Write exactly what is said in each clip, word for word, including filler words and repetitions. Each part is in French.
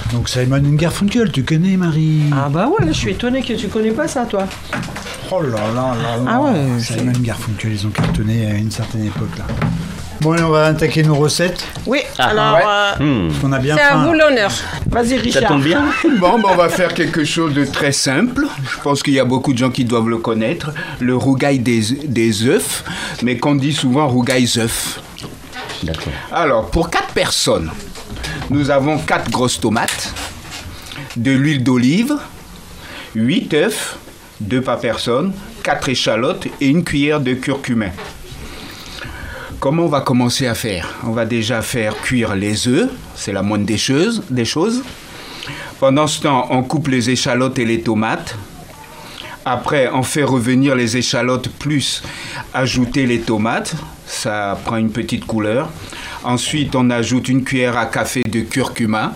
Donc Simon and Garfunkel, tu connais Marie? Ah bah ouais, là, je suis étonné que tu connais pas ça, toi. Oh là là là là. Ah ouais. Simon and Garfunkel, ils ont cartonné à une certaine époque là. Bon, allez, on va attaquer nos recettes. Oui, Ah, alors, ouais. euh, Hmm. Parce qu'on a bien c'est à faim. vous l'honneur. Vas-y, Richard. Ça tombe bien. Bon, ben, on va faire quelque chose de très simple. Je pense qu'il y a beaucoup de gens qui doivent le connaître. Le rougail des, des œufs, mais qu'on dit souvent rougail œufs. D'accord. Alors, pour quatre personnes, nous avons quatre grosses tomates, de l'huile d'olive, huit œufs, deux par personne, quatre échalotes et une cuillère de curcumin. Comment on va commencer à faire? On va déjà faire cuire les œufs, c'est la moindre des choses, des choses. Pendant ce temps, on coupe les échalotes et les tomates. Après, on fait revenir les échalotes plus ajouter les tomates. Ça prend une petite couleur. Ensuite, on ajoute une cuillère à café de curcuma.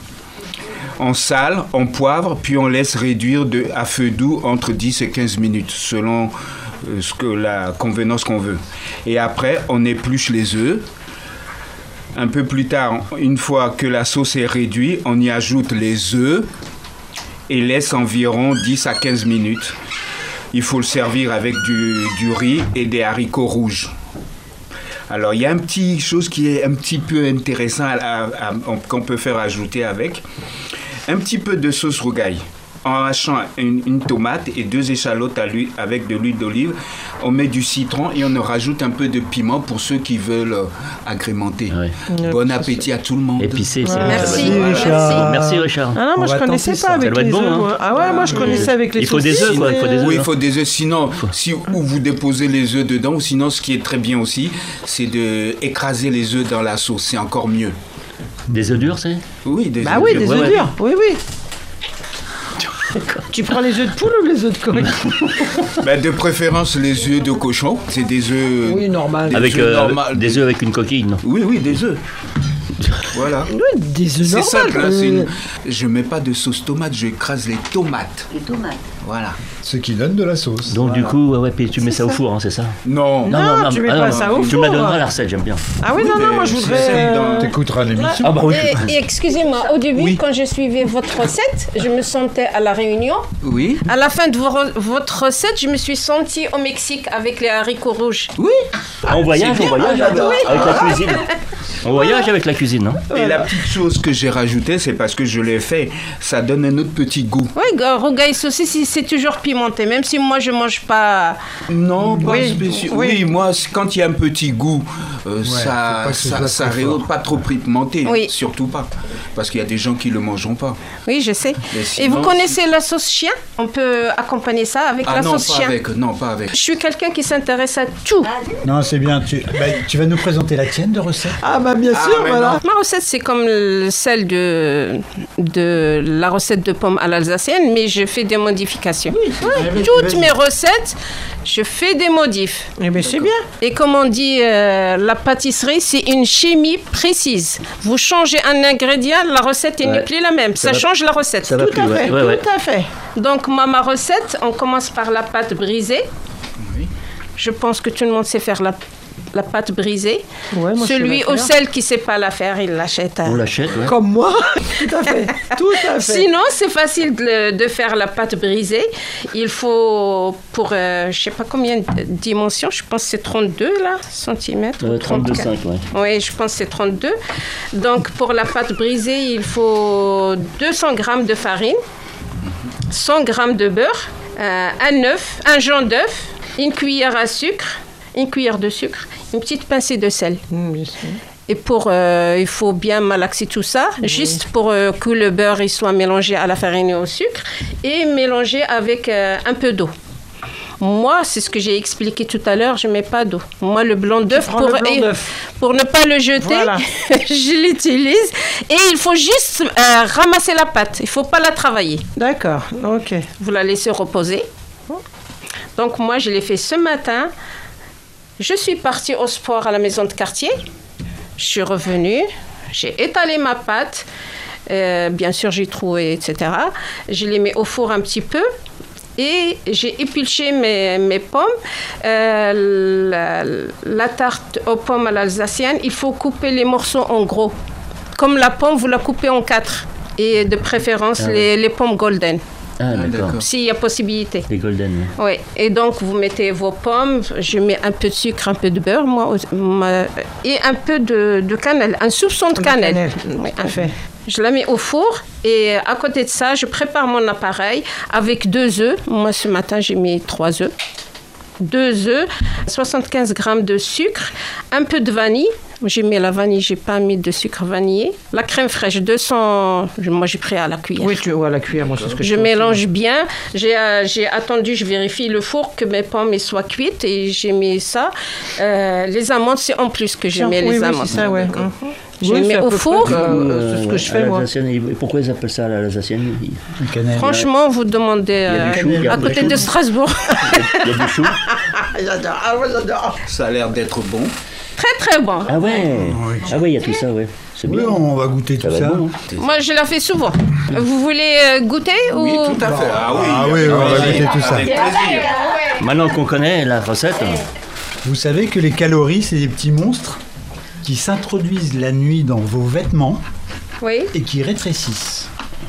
On sale, on poivre, puis on laisse réduire de, à feu doux entre dix et quinze minutes, selon euh, ce que, la convenance qu'on veut. Et après, on épluche les œufs. Un peu plus tard, une fois que la sauce est réduite, on y ajoute les œufs et laisse environ dix à quinze minutes. Il faut le servir avec du, du riz et des haricots rouges. Alors, il y a une petite chose qui est un petit peu intéressant à, à, à, qu'on peut faire ajouter avec. Un petit peu de sauce rougail. En hachant une, une tomate et deux échalotes à l'huile, avec de l'huile d'olive, on met du citron et on rajoute un peu de piment pour ceux qui veulent euh, agrémenter. Ouais. Bon appétit à tout le monde. Épicé, c'est Merci. bien. Merci, Richard. Merci, Richard. Ah non, On moi je va connaissais tenter pas ça. avec Ça doit les être bon, œufs. hein. moi. Ah ouais, moi je connaissais avec les Il faut des saucisses, œufs, quoi, il faut des mais, œufs. Oui, il faut des œufs. Sinon, si, ou vous déposez les œufs dedans, ou sinon, ce qui est très bien aussi, c'est d'écraser les œufs dans la sauce. C'est encore mieux. Des œufs durs, c'est? Oui, des Bah œufs oui, durs. des Ouais, œufs ouais. durs. Oui, oui. Tu prends les œufs de poule ou les œufs de coq? Ben, de préférence, les œufs de cochon. C'est des œufs... Oui, normal. Des Avec œufs euh, normales. des œufs avec une coquille, non? Oui, oui, des œufs. Voilà. Oui, des œufs C'est normaux. simple, hein, euh, c'est une... je mets pas de sauce tomate, je écrase les tomates. Les tomates. Voilà. Ce qui donne de la sauce. Donc du Voilà. coup, ouais, ouais, puis tu mets ça au ça. four, hein, c'est ça? Non. Non, tu mets ah, pas non, ça au Tu me la four. donneras la recette, j'aime bien. Ah oui, non, non, moi je mais voudrais. c'est dans- euh, T'écouteras l'émission. Ah bah oui. Et, et excusez-moi, au début, Oui. quand je suivais votre recette, je me sentais à La Réunion. Oui. À la fin de vo- votre recette, je me suis sentie au Mexique avec les haricots rouges. Oui. On voyage, on voyage avec, avec la cuisine. On voyage avec la cuisine, hein? Et la petite chose que j'ai rajoutée, c'est parce que je l'ai fait, ça donne un autre petit goût. Oui, ga- rougail saucisse, c'est toujours pimenté, même si moi je mange pas. Non, pas Oui, spécial. oui. Oui, moi, c- quand il y a un petit goût, euh, faut ça, pas que ce ça, soit ça trop rehausse fort. pas trop pimenté. Oui. Surtout pas. Parce qu'il y a des gens qui le mangeront pas. Oui, je sais. Mais Et sinon, vous connaissez la sauce chien? On peut accompagner ça avec Ah la non, sauce pas chien. avec. Non, pas avec. Je suis quelqu'un qui s'intéresse à tout. Non, c'est bien. Tu, bah, tu vas nous présenter la tienne de recette. Ah bah bien Ah, sûr, mais voilà. non. Ma recette, c'est comme le- celle de, de la recette de pommes à l'alsacienne, mais je fais des modifications. Vas-y, Toutes vas-y. mes recettes, je fais des modifs. Eh bien, c'est bien. Et comme on dit, euh, la pâtisserie, c'est une chimie précise. Vous changez un ingrédient, la recette elle Ouais. n'est plus la même. Ça, Ça va- change la recette. Ça va Tout plus, à ouais. fait. Ouais, ouais. Tout à fait. Donc, moi, ma recette, on commence par la pâte brisée. Oui. Je pense que tout le monde sait faire la, la pâte brisée. Ouais, moi, je sais Celui la ou faire. celle qui ne sait pas la faire, il l'achète. à- On l'achète, ouais. Comme moi. Tout à fait. Tout à fait. Sinon, c'est facile de, de faire la pâte brisée. Il faut, pour, euh, je ne sais pas combien de dimensions, je pense que c'est trente-deux là, centimètres. Euh, ou trente-deux trente-quatre. virgule cinq, ouais. Oui, je pense que c'est trente-deux. Donc, pour la pâte brisée, il faut deux cents grammes de farine, cent grammes de beurre, euh, un œuf, un jaune d'œuf, une cuillère à sucre, une cuillère de sucre, une petite pincée de sel. Hum, bien sûr. Et pour, euh, il faut bien malaxer tout ça, juste pour euh, que le beurre il soit mélangé à la farine et au sucre, et mélangé avec euh, un peu d'eau. Moi, c'est ce que j'ai expliqué tout à l'heure, je ne mets pas d'eau. Moi, le blanc d'œuf, prends pour, le blanc et- d'œuf. pour ne pas le jeter, Voilà. je l'utilise. Et il faut juste euh, ramasser la pâte, il ne faut pas la travailler. D'accord. Ok. Vous la laissez reposer. Donc moi, je l'ai fait ce matin. Je suis partie au sport à la maison de quartier. Je suis revenue. J'ai étalé ma pâte. Euh, bien sûr, j'ai troué, et cetera. Je l'ai mis au four un petit peu. Et j'ai épluché mes, mes pommes. Euh, la, la tarte aux pommes à l'alsacienne, il faut couper les morceaux en gros. Comme la pomme, vous la coupez en quatre. et de préférence Ah ouais. les, les pommes golden, Ah, d'accord. d'accord. s'il y a possibilité. Les golden. Oui, et donc vous mettez vos pommes, je mets un peu de sucre, un peu de beurre, moi, aussi, ma- et un peu de, de cannelle, un soupçon de De cannelle. cannelle. Oui, un- Parfait. Je la mets au four et à côté de ça, je prépare mon appareil avec deux œufs. Moi, ce matin, j'ai mis trois œufs. Deux œufs, soixante-quinze grammes de sucre, un peu de vanille. J'ai mis la vanille, j'ai pas mis de sucre vanillé. La crème fraîche, deux cents. Moi, j'ai pris à la cuillère. Oui, tu vois, la cuillère, moi, c'est ce que je Je fais mélange bien. J'ai, euh, j'ai attendu, je vérifie le four que mes pommes elles soient cuites et j'ai mis ça. Euh, les amandes, c'est en plus que j'ai aussi. mis Oui, les oui, amandes. c'est ça, ouais. Mhm. Je Oui, mets c'est à au peu four. près, euh, c'est ce que je fais, à moi. l'Alsacienne, et pourquoi ils appellent ça la l'Alsacienne? Il Une cannelle. Franchement, vous demandez y a euh, du chou, il y a à du côté chou. de Strasbourg. y a du chou. J'adore. Ah ouais, j'adore. Ça a l'air d'être bon. Très très bon. Ah ouais. Oui. Ah ouais, il y a tout ça, ouais. C'est Oui, bien. on va goûter Ça tout va ça. être bon. hein. Moi, je la fais souvent. Vous voulez euh, goûter Oui, ou... tout à fait. Ah oui, Ah avec oui, on va plaisir. goûter tout ça. Avec plaisir. Maintenant qu'on connaît la recette, Vous savez que les calories, c'est des petits monstres qui s'introduisent la nuit dans vos vêtements Oui. et qui rétrécissent.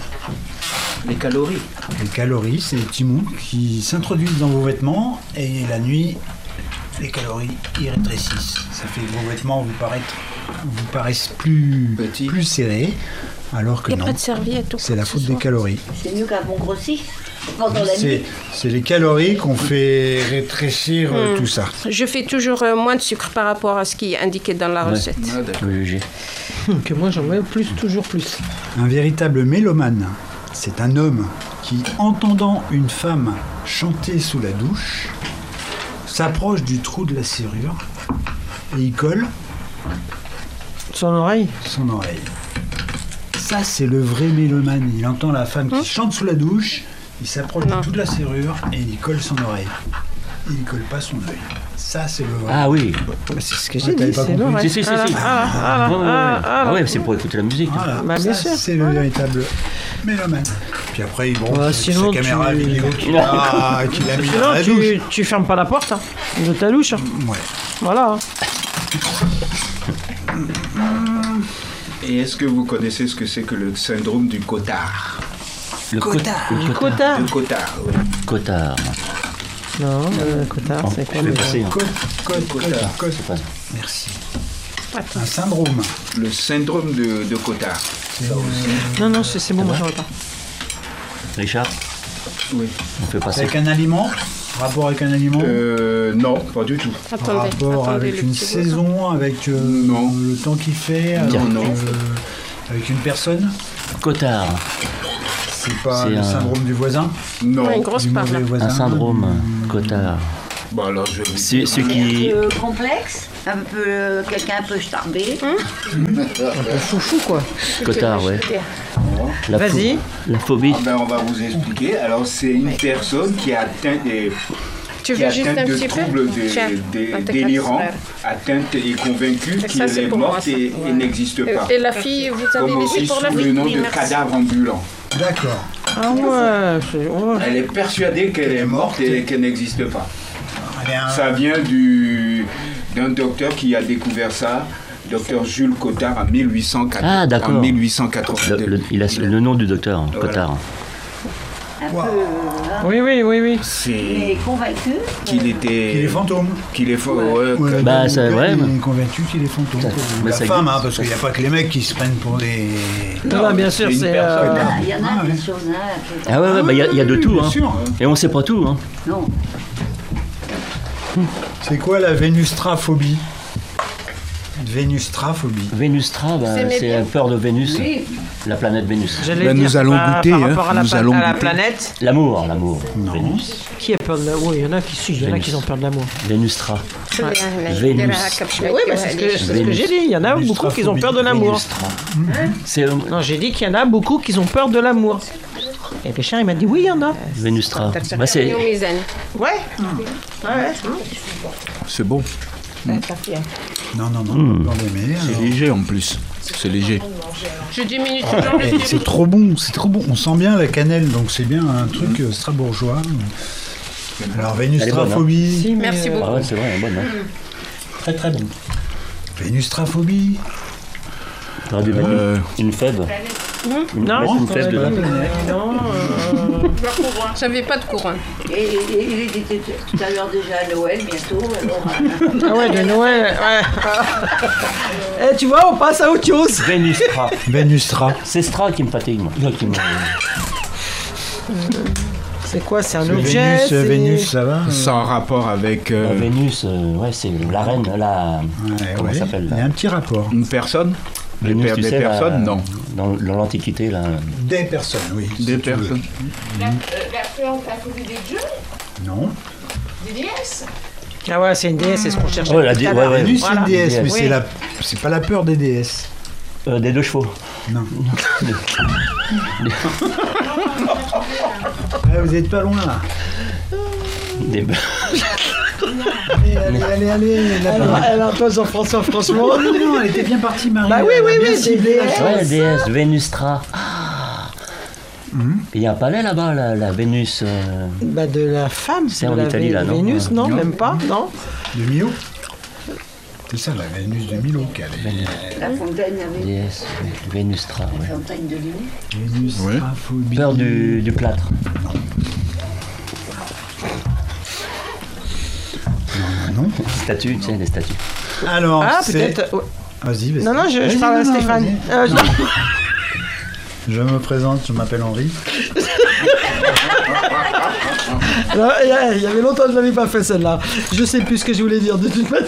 Les calories. Les calories, c'est des petits monstres qui s'introduisent dans vos vêtements et la nuit, les calories y rétrécissent. Ça fait que vos vêtements vous paraissent, vous paraissent plus, Petits. plus serrés, alors que Il n'y a non, pas de serviette. ou c'est quoi la que ce faute des soit. calories. C'est mieux qu'un bon grossi pendant la C'est, nuit. c'est les calories qu'on fait rétrécir euh, tout ça. Je fais toujours euh, moins de sucre par rapport à ce qui est indiqué dans la Ouais. recette. Ah, d'accord. le juger. Que moi, j'en mets plus, toujours plus. Un véritable mélomane, c'est un homme qui, entendant une femme chanter sous la douche, s'approche du trou de la serrure et y colle Son oreille. son oreille. Ça, c'est le vrai mélomane. Il entend la femme qui chante sous la douche, il s'approche du Non. trou de la serrure et il y colle son oreille. Il ne colle pas son œil. Ça, c'est le vrai. Ah oui. C'est ce que Ouais, j'ai t'avais dit, pas c'est compris. l'oreille. Si, si, si, Ah, si. ah, ah, Ouais, ouais, ouais. ah, ah, Ah ouais, c'est pour écouter la musique. Voilà, Bah, bien ça, sûr. c'est le véritable mélomane. Puis après, bon, Bah, c'est sinon, sa caméra tu- vidéo qu'il a, qu'il a mis dans Sinon, la douche. tu, tu fermes pas la porte hein, de ta douche. hein. Ouais. Voilà. Et est-ce que vous connaissez ce que c'est que le syndrome du cotard? Le Cotard. co- le Cotard. Le cotard, oui. Cotard. Non, le cotard, c'est quoi Je vais le- passer. hein. Code, code, code, code. C'est pas ça. Merci. Un syndrome. Le syndrome de, de cotard. Non, non, c'est c'est bon, moi j'en ai pas. Richard, Oui. on fait passer. Avec un aliment. Rapport avec un aliment. Euh, non, pas du tout. Attendez, rapport attendez avec le une petit saison, avec euh, Non. le temps qu'il fait, Non, avec, non. euh, avec une personne. Cotard. C'est pas C'est le un- syndrome du voisin. Non. Ouais, une grosse Du part mauvais là. voisin. Un syndrome. Cotard. Bon, alors je vais vous C'est dire. ce Un qui. peu complexe, un peu euh, quelqu'un un peu starbé. Foufou, quoi. Cotard, ouais. La pho- Vas-y. La phobie. Ah ben, on va vous expliquer. Alors, c'est une personne qui a atteint des, Tu qui veux est juste atteinte un de petit peu troubles de- Tiens, de- un de tes délirants, quatre frères. atteinte et convaincue Ça, qu'elle c'est est pour moi, morte ça. et, et n'existe pas. Et la fille, vous avez Comme laissé aussi pour la sous fille le nom Oui, de merci. cadavre ambulant. D'accord. Ah ouais, c'est- ouais. Elle est persuadée qu'elle est morte et qu'elle n'existe pas. Eh bien, Ça vient du, d'un docteur qui a découvert ça, docteur Jules Cotard, en mille huit cent quatre- Ah, d'accord. en Le- mille huit cent quatre-vingt-deux. le- il a le nom du docteur, Cotard. Un peu, hein, Oui, oui, oui, oui. C'est mais convaincu. qu'il était... il est fantôme. Qu'il est faux, ouais, Ouais, que- Bah, donc, ça, ouais, il mais- est convaincu qu'il est fantôme. Ça- Ou mais la ça femme, existe. hein, parce qu'il n'y a pas que les mecs qui se prennent pour des. Non, non, bien sûr, c'est une c'est. personne. euh, Ah, il y en a Ah, des ouais. choses. Hein, qui- Ah ouais, ouais, bah, il y a- il y, a de tout. bien Hein. sûr. Et on sait pas tout. Hein. Non. C'est quoi la vénustraphobie? Vénustraphobie. Vénustra, bah, Vous aimez c'est bien la peur de Vénus. Oui. La planète Vénus. j'allais Ben, dire, nous allons par- goûter, Par hein, rapport à la, nous pla- allons à la goûter. planète, L'amour, l'amour. Non. Vénus. qui a peur de l'amour? Il y en a qui, si, il y en a Vénus. qui ont peur de l'amour. Vénustra. Vénus. Vénus. Oui, bah, c'est ce que, c'est ce que Vénus. j'ai dit. Il y en a beaucoup qui ont peur de l'amour. Vénustra. C'est euh, Non, j'ai dit qu'il y en a beaucoup qui ont peur de l'amour. Et Richard, il m'a dit oui, il y en a. Vénustra. Bah, c'est Ouais. C'est bon. Non, non, non. Hmm. Dans les mers, C'est alors. léger en plus. C'est léger. Je diminue toujours le Eh, volume. c'est trop bon, c'est trop bon. On sent bien la cannelle, donc c'est bien un truc euh, strasbourgeois. Alors, vénustraphobie. Si, mais, Merci euh, beaucoup. Ah ouais, c'est vrai, elle est bonne. Hein. Très très bon. Vénustraphobie. T'aurais dû mettre Euh. une, une fève. Une, Non, mettre une c'est flèche pas dedans. la planète. Non, euh, J'avais pas de couronne. Et, et- il était tout à l'heure déjà à Noël, bientôt. Alors, euh, ah ouais, de Noël, ouais. Eh, tu vois, on passe à autre chose. Vénustra. Vénustra. C'est Stra qui me fatigue, moi. Non, qui me- C'est quoi? C'est un C'est objet? Vénus, c'est- Vénus, ça va Sans rapport avec euh, La Vénus, euh, ouais, c'est la reine, la. Ouais, comment ouais. ça s'appelle Il y a là un petit rapport. une personne. Des, Vénus, per- tu des sais, la- personnes, non. Dans, dans l'Antiquité, là. Des personnes, oui. Des si tu veux. personnes. La, euh, la peur, la phobie des dieux, Non. des déesses. Ah ouais, c'est une déesse, c'est ce qu'on cherche. Ouais, la dé- ouais, ouais. Vénus, c'est Voilà. une déesse, mais Déesse. c'est Oui. la... c'est pas la peur des déesses. Euh, des deux chevaux. Non. Ah, vous êtes pas loin là. Des... Allez, allez, allez, allez. la Elle, parole. elle a un peu Jean-François, franchement. Oh, non, non, elle était bien partie, Marie. Bah oui, Elle a oui, bien oui, ciblé des la déesses. chose. Ouais, la déesse, Vénustra. Il y a un palais là-bas, la, la Vénus. euh, Bah de la femme, C'est de en la Italie, Vé- là, non Vénus, non, Non. même pas, non. De Milo. C'est ça, la Vénus de Milo qu'elle est. la fontaine avec déesse, Vénustra, ouais. la fontaine de Lune. Vénus, Ouais. phobie. Peur du, du plâtre. Non. Statues, tu sais, les statues. Alors, Ah, c'est- peut-être. ouais. Vas-y, vas-y. Non, non, je, je Vas-y, parle à non, non, Stéphane. vas-y. Euh, je- Je me présente, je m'appelle Henri. Alors, il y a- il y avait longtemps que je l'avais pas fait celle-là. Je sais plus ce que je voulais dire de toute manière.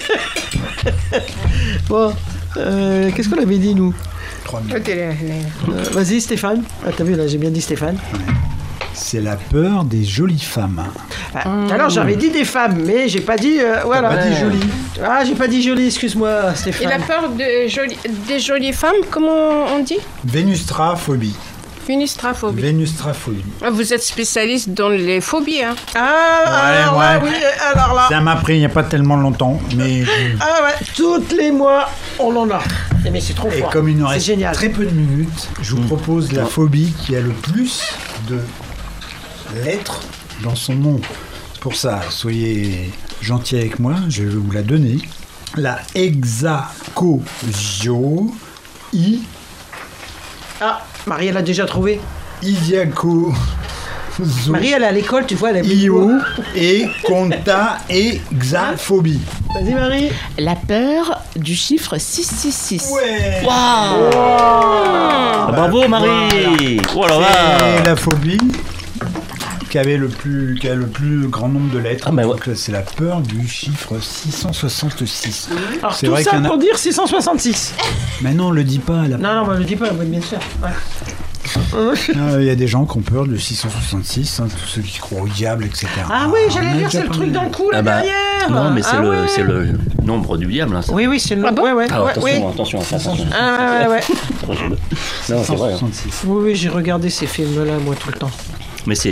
Bon, euh, qu'est-ce qu'on avait dit nous? Trois minutes. Euh, Vas-y Stéphane. Ah, t'as vu là, j'ai bien dit Stéphane. C'est la peur des jolies femmes. Ah, Alors j'avais dit des femmes, mais j'ai pas dit. euh, voilà. Pas dit jolies. Ah, j'ai pas dit jolie, excuse-moi Et la Stéphane. peur de joli- des jolies femmes, comment on dit? Vénustraphobie. Vénustraphobie. Vénustraphobie. Ah, vous êtes spécialiste dans les phobies, hein? Ah, alors là, ouais. oui, alors là. Ça m'a pris il n'y a pas tellement longtemps, mais Ah ouais, toutes les mois, on en a. Eh, Mais c'est trop et fort. comme il nous C'est reste génial. très peu de minutes, je vous propose la phobie qui a le plus de lettres dans son nom. Pour ça, soyez gentils avec moi, je vais vous la donner. La hexacosio i Ah, Marie, elle a déjà trouvé. idiaco Marie, elle est à l'école, tu vois, elle a mis le io doigt. et conta hexaphobie. Vas-y, Marie. La peur du chiffre six cent soixante-six. Ouais. Ah, bravo Marie. Oh là C'est là. la phobie qui avait le plus, qui a le plus grand nombre de lettres. Ah, bah ouais. Donc là, c'est la peur du chiffre six cent soixante-six. Alors, C'est tout vrai ça qu'il y en a- pour dire six cent soixante-six. Mais non, on le dit pas. là. Non, non, bah, le dis pas, oui, bien sûr. Ouais. Ah, Il y a des gens qui ont peur de six cent soixante-six, hein, tous ceux qui croient au diable, et cetera. Ah oui, j'allais on a dire, déjà c'est le parlé. truc dans le cou, là, Ah bah, derrière. non, mais c'est Ah le, ouais. c'est le nombre du diable. Hein, ça. Oui, oui, c'est le. Ah bon ouais, ouais, Ah, ouais, attention, oui. attention, attention. Ah, ouais, ouais, ouais. Non, c'est vrai. hein. six cent soixante-six. Oui, oui, j'ai regardé ces films-là, moi, tout le temps. Mais c'est